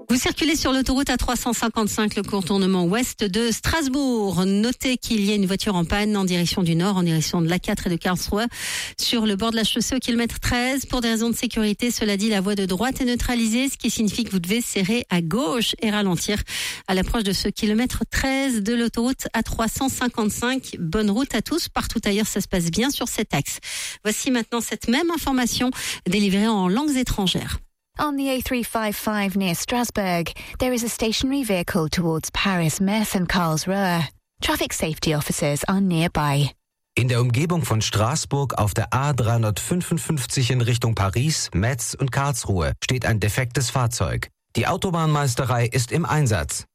Vous circulez sur l'autoroute A355, le contournement ouest de Strasbourg. Notez qu'il y a une voiture en panne en direction du nord, en direction de l'A4 et de Karlsruhe, sur le bord de la chaussée au kilomètre 13. Pour des raisons de sécurité, cela dit, la voie de droite est neutralisée, ce qui signifie que vous devez serrer à gauche et ralentir à l'approche de ce kilomètre 13 de l'autoroute A355. Bonne route à tous. Partout ailleurs, ça se passe bien sur cet axe. Voici maintenant cette même information délivrée en langues étrangères. On the A355 near Strasbourg, there is a stationary vehicle towards Paris, Metz and Karlsruhe. Traffic safety officers are nearby. In der Umgebung von Straßburg auf der A355 in Richtung Paris, Metz und Karlsruhe steht ein defektes Fahrzeug. Die Autobahnmeisterei ist im Einsatz.